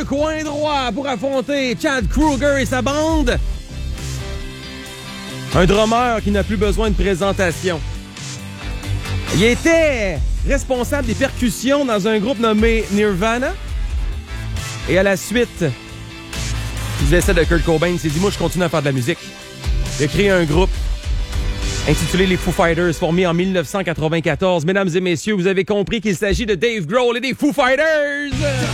le coin droit pour affronter Chad Kroeger et sa bande. Un drummer qui n'a plus besoin de présentation. Il était responsable des percussions dans un groupe nommé Nirvana. Et à la suite du décès de Kurt Cobain, il s'est dit, moi, je continue à faire de la musique. Il a créé un groupe intitulé les Foo Fighters, formé en 1994. Mesdames et messieurs, vous avez compris qu'il s'agit de Dave Grohl et des Foo Fighters!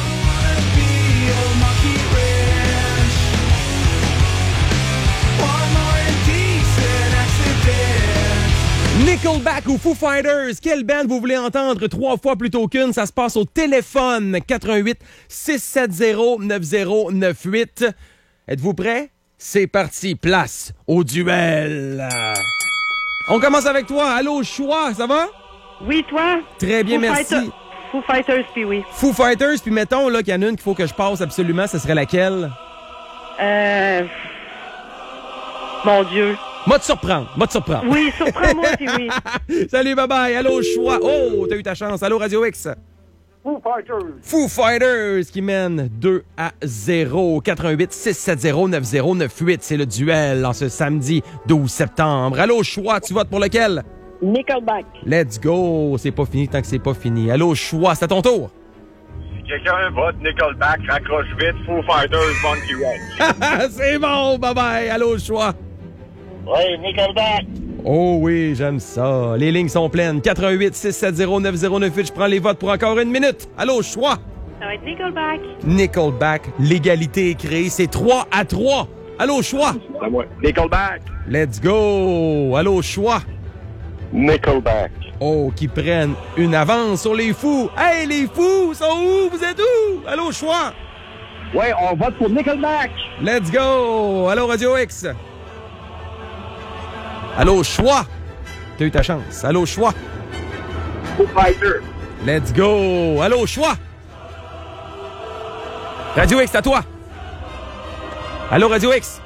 Nickelback ou Foo Fighters, quelle band vous voulez entendre 3 fois plutôt qu'une? Ça se passe au téléphone 88 670 9098. Êtes-vous prêts? C'est parti, place au duel. On commence avec toi. Allô, choix, ça va? Oui, toi? Très bien, merci. Foo Fighters, puis oui. Foo Fighters, puis mettons là, qu'il y en a une qu'il faut que je passe absolument, ce serait laquelle? Mon Dieu. Moi te surprendre. Oui, surprends-moi, puis oui. Salut, bye-bye. Allô, choix. Oh, t'as eu ta chance. Allô, Radio X. Foo Fighters. Foo Fighters qui mène 2-0. 88 670 9098. C'est le duel en ce samedi 12 septembre. Allô, choix. Tu votes pour lequel? Nickelback. Let's go. C'est pas fini tant que c'est pas fini. Allô, choix. C'est à ton tour. Si quelqu'un vote Nickelback, raccroche vite. Foo Fighters, Monkey Ranch. C'est bon. Bye-bye. Allô, choix. Oui, Nickelback. Oh oui, j'aime ça. Les lignes sont pleines. 88 670 9098. Je prends les votes pour encore 1 minute. Allô, choix. Ça va être Nickelback. Nickelback. L'égalité est créée. C'est 3-3. Allô, choix. C'est moi. Nickelback. Let's go. Allô, choix. Nickelback. Oh, qui prennent une avance sur les fous. Hey, les fous sont où? Vous êtes où? Allô, choix. Oui, on vote pour Nickelback. Let's go. Allô, Radio X. Allô, choix. T'as eu ta chance. Allô, choix. Foo Fighters. Let's go. Allô, choix. Radio X, à toi. Allô, Radio X.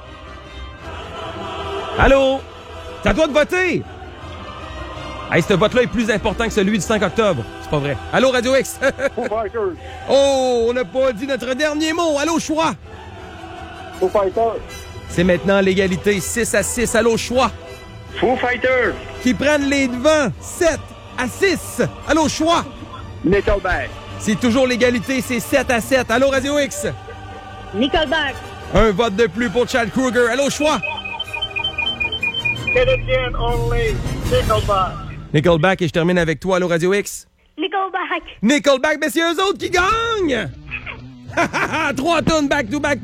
Allô. C'est à toi de voter. Hey, ce vote-là est plus important que celui du 5 octobre. C'est pas vrai. Allô, Radio X. Foo Fighters. Oh, on n'a pas dit notre dernier mot. Allô, choix. Foo Fighters. C'est maintenant l'égalité 6-6. Allô, choix. Foo Fighters. Qui prennent les devants 7-6. Allô, choix. Nickelback. C'est toujours l'égalité, c'est 7-7. Allô, Radio X. Nickelback. Un vote de plus pour Chad Kroeger. Allô, choix. Canadian only. Nickelback. Nickelback, et je termine avec toi. Allô, Radio X. Nickelback. Nickelback, mais c'est eux autres qui gagnent! 3 tonnes back-to-back.